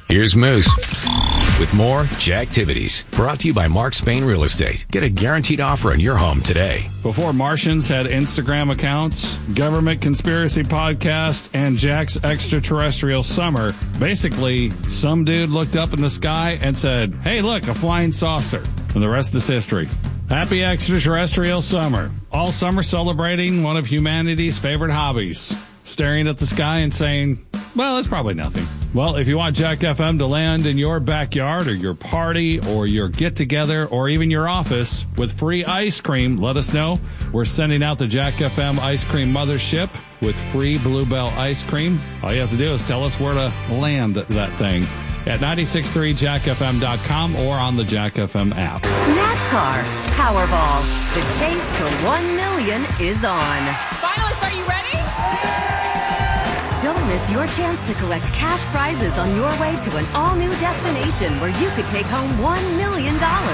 Here's Moose with more Jacktivities. Brought to you by Mark Spain Real Estate. Get a guaranteed offer on your home today. Before Martians had Instagram accounts, Government Conspiracy Podcast, and Jack's Extraterrestrial Summer, basically, some dude looked up in the sky and said, "Hey, look, a flying saucer." And the rest is history. Happy Extraterrestrial Summer. All summer celebrating one of humanity's favorite hobbies. Staring at the sky and saying, well, it's probably nothing. Well, if you want Jack FM to land in your backyard or your party or your get-together or even your office with free ice cream, let us know. We're sending out the Jack FM Ice Cream Mothership with free Bluebell ice cream. All you have to do is tell us where to land that thing at 963jackfm.com or on the Jack FM app. NASCAR Powerball. The chase to 1 million is on. Finalists, are you ready? Don't miss your chance to collect cash prizes on your way to an all-new destination where you could take home $1 million.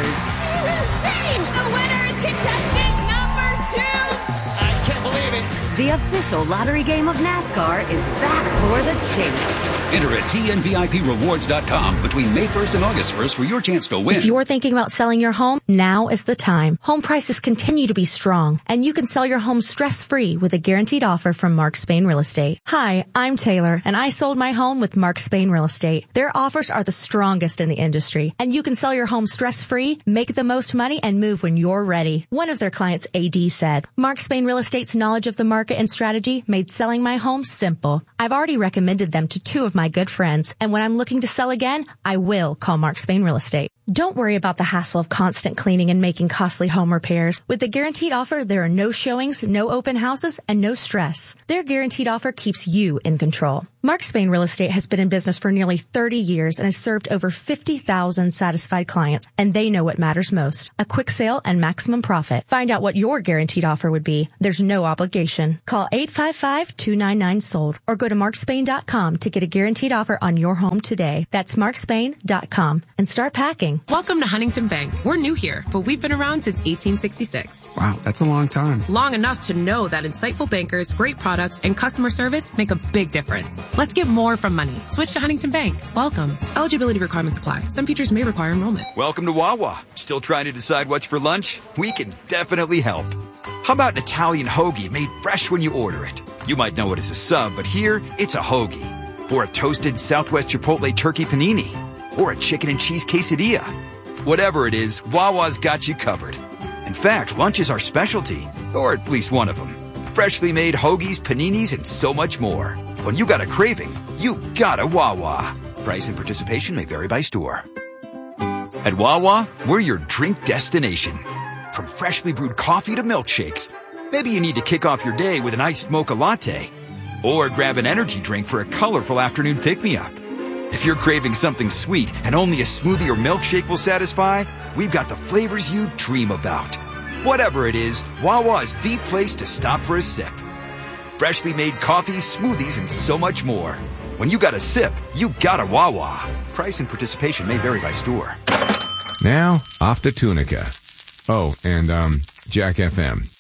Insane! The winner is contestant number 2. I can't believe it. The official lottery game of NASCAR is back for the chase. Enter at TNVIPrewards.com between May 1st and August 1st for your chance to win. If you're thinking about selling your home, now is the time. Home prices continue to be strong, and you can sell your home stress-free with a guaranteed offer from Mark Spain Real Estate. Hi, I'm Taylor, and I sold my home with Mark Spain Real Estate. Their offers are the strongest in the industry, and you can sell your home stress-free, make the most money, and move when you're ready. One of their clients, AD, said, Mark Spain Real Estate's knowledge of the market and strategy made selling my home simple. I've already recommended them to 2 of my good friends, and when I'm looking to sell again, I will call Mark Spain Real Estate. Don't worry about the hassle of constant cleaning and making costly home repairs. With the guaranteed offer, there are no showings, no open houses, and no stress. Their guaranteed offer keeps you in control. Mark Spain Real Estate has been in business for nearly 30 years and has served over 50,000 satisfied clients, and they know what matters most: a quick sale and maximum profit. Find out what your guaranteed offer would be. There's no obligation. Call 855-299-SOLD or go to markspain.com to get a guaranteed offer on your home today. That's markspain.com and start packing. Welcome to Huntington Bank. We're new here, but we've been around since 1866. Wow, that's a long time. Long enough to know that insightful bankers, great products, and customer service make a big difference. Let's get more from money. Switch to Huntington Bank. Welcome. Eligibility requirements apply. Some features may require enrollment. Welcome to Wawa. Still trying to decide what's for lunch? We can definitely help. How about an Italian hoagie made fresh when you order it? You might know it as a sub, but here, it's a hoagie. Or a toasted Southwest Chipotle turkey panini. Or a chicken and cheese quesadilla. Whatever it is, Wawa's got you covered. In fact, lunch is our specialty. Or at least one of them. Freshly made hoagies, paninis, and so much more. When you got a craving, you got a Wawa. Price and participation may vary by store. At Wawa, we're your drink destination. From freshly brewed coffee to milkshakes. Maybe you need to kick off your day with an iced mocha latte. Or grab an energy drink for a colorful afternoon pick-me-up. If you're craving something sweet and only a smoothie or milkshake will satisfy, we've got the flavors you dream about. Whatever it is, Wawa is the place to stop for a sip. Freshly made coffees, smoothies, and so much more. When you got a sip, you got a Wawa. Price and participation may vary by store. Now, off to Tunica. Oh, and, Jack FM.